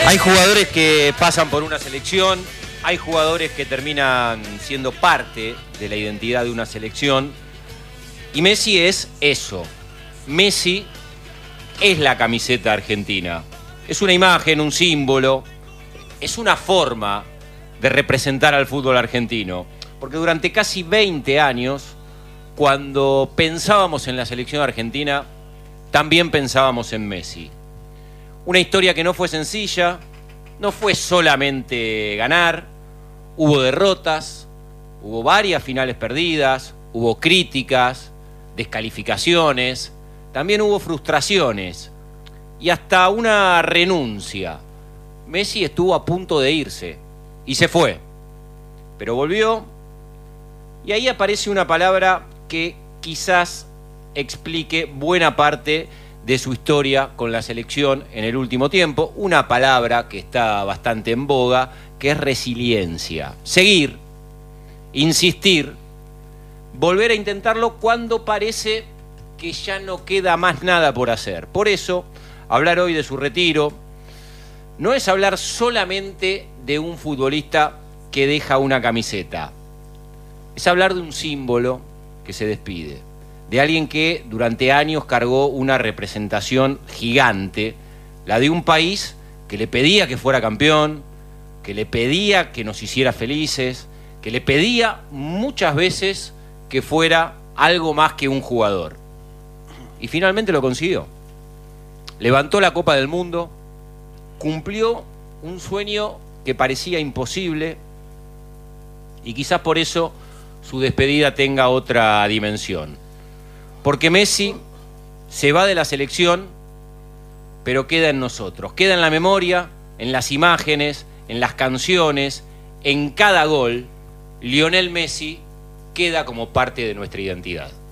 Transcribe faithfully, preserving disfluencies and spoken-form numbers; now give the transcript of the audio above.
Hay jugadores que pasan por una selección, hay jugadores que terminan siendo parte de la identidad de una selección, y Messi es eso. Messi es la camiseta argentina. Es una imagen, un símbolo, es una forma de representar al fútbol argentino. Porque durante casi veinte años, cuando pensábamos en la selección argentina, también pensábamos en Messi. Una historia que no fue sencilla, no fue solamente ganar, hubo derrotas, hubo varias finales perdidas, hubo críticas, descalificaciones, también hubo frustraciones y hasta una renuncia. Messi estuvo a punto de irse y se fue, pero volvió, y ahí aparece una palabra que quizás explique buena parte de su historia con la selección en el último tiempo, una palabra que está bastante en boga, que es resiliencia. Seguir, insistir, volver a intentarlo cuando parece que ya no queda más nada por hacer. Por eso, hablar hoy de su retiro no es hablar solamente de un futbolista que deja una camiseta, es hablar de un símbolo que se despide, de alguien que durante años cargó una representación gigante, la de un país que le pedía que fuera campeón, que le pedía que nos hiciera felices, que le pedía muchas veces que fuera algo más que un jugador. Y finalmente lo consiguió. Levantó la Copa del Mundo, cumplió un sueño que parecía imposible, y quizás por eso su despedida tenga otra dimensión. Porque Messi se va de la selección, pero queda en nosotros, queda en la memoria, en las imágenes, en las canciones, en cada gol. Lionel Messi queda como parte de nuestra identidad.